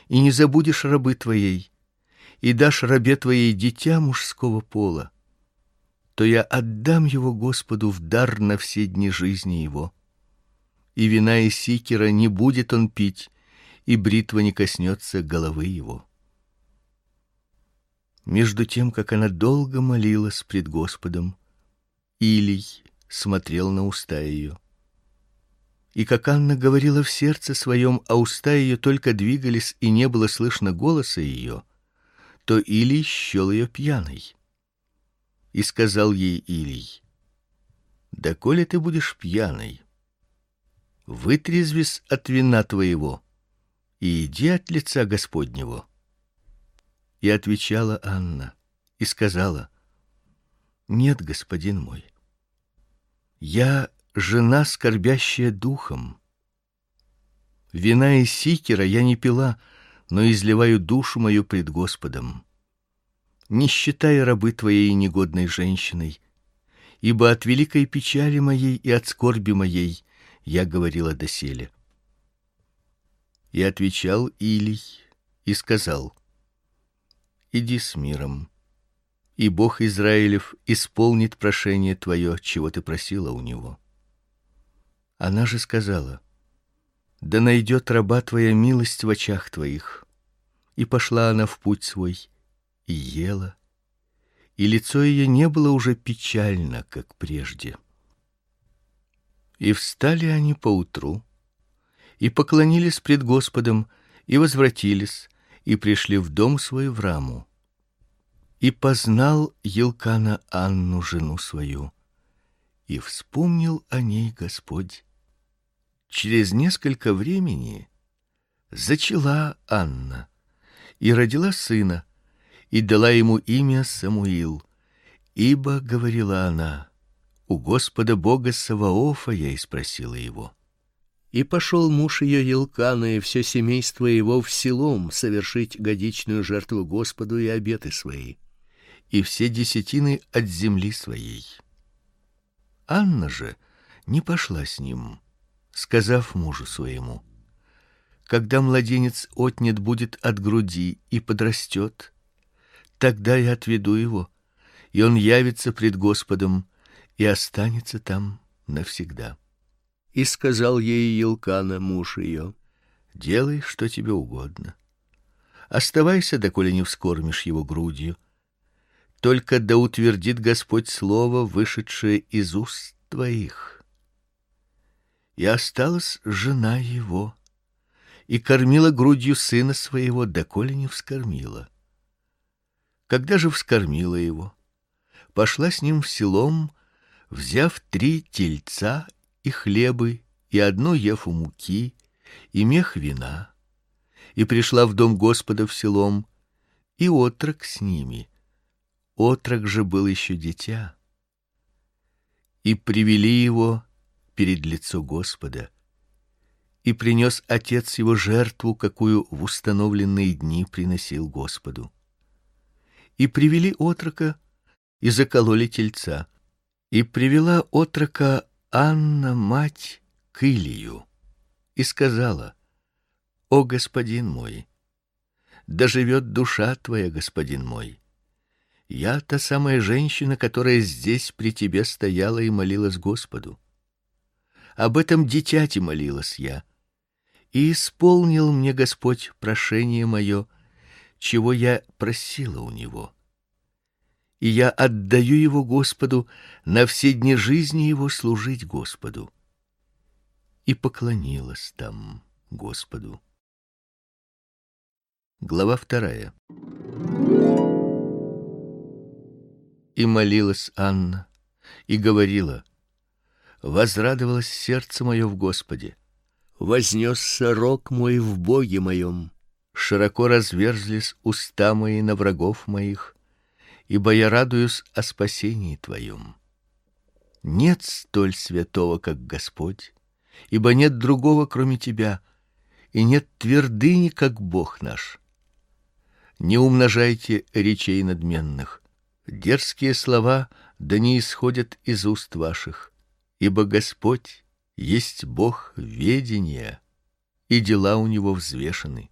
и не забудешь рабы твоей, и дашь рабе твоей дитя мужского пола, то я отдам его Господу в дар на все дни жизни его. И вина и сикера не будет он пить, и бритва не коснется головы его. Между тем, как она долго молилась пред Господом, Илий смотрел на уста ее. И как Анна говорила в сердце своем, а уста ее только двигались, и не было слышно голоса ее, то Илий счел ее пьяной. И сказал ей Илий: «Доколе ты будешь пьяной? Вытрезвись от вина твоего и иди от лица Господнего». И отвечала Анна и сказала: «Нет, господин мой, я жена, скорбящая духом. Вина и сикера я не пила, но изливаю душу мою пред Господом. Не считай рабы твоей негодной женщиной, ибо от великой печали моей и от скорби моей я говорила доселе». И отвечал Илий и сказал: «Иди с миром, и Бог Израилев исполнит прошение твое, чего ты просила у него». Она же сказала: «Да найдет раба твоя милость в очах твоих». И пошла она в путь свой, и ела, и лицо ее не было уже печально, как прежде. И встали они поутру, и поклонились пред Господом, и возвратились, и пришли в дом свой в Раму. И познал Елкана Анну, жену свою, и вспомнил о ней Господь. Через несколько времени зачала Анна и родила сына, и дала ему имя Самуил, ибо, говорила она, у Господа Бога Саваофа я испросила его. И пошел муж ее Елкана и все семейство его в Силом совершить годичную жертву Господу и обеты свои, и все десятины от земли своей. Анна же не пошла с ним, сказав мужу своему: «Когда младенец отнят будет от груди и подрастет, тогда я отведу его, и он явится пред Господом и останется там навсегда». И сказал ей Елкана, муж ее: «Делай, что тебе угодно. Оставайся, доколе не вскормишь его грудью. Только да утвердит Господь слово, вышедшее из уст твоих». И осталась жена его, и кормила грудью сына своего, доколе не вскормила. Когда же вскормила его, пошла с ним в Силом, взяв 3 тельца и хлебы, и 1 ефу муки, и мех вина, и пришла в дом Господа в Силом, и отрок с ними. Отрок же был еще дитя. И привели его перед лицо Господа, и принес отец его жертву, какую в установленные дни приносил Господу. И привели отрока, и закололи тельца, и привела отрока Анна, мать, к Илию, и сказала: «О, господин мой, да живет душа твоя, господин мой. Я та самая женщина, которая здесь при тебе стояла и молилась Господу. Об этом дитяти молилась я, и исполнил мне Господь прошение мое, чего я просила у него. И я отдаю его Господу на все дни жизни его служить Господу». И поклонилась там Господу. Глава 2. И молилась Анна, и говорила: «Возрадовалось сердце мое в Господе, вознесся рог мой в Боге моем, широко разверзлись уста мои на врагов моих, ибо я радуюсь о спасении Твоем. Нет столь святого, как Господь, ибо нет другого, кроме Тебя, и нет твердыни, как Бог наш. Не умножайте речей надменных, дерзкие слова да не исходят из уст ваших, ибо Господь есть Бог ведения, и дела у него взвешены.